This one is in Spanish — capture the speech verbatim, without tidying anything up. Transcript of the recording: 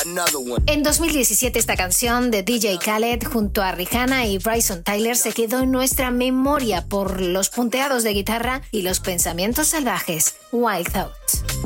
En dos mil diecisiete esta canción de D J Khaled junto a Rihanna y Bryson Tyler se quedó en nuestra memoria por los punteados de guitarra y los pensamientos salvajes. Wild Thoughts.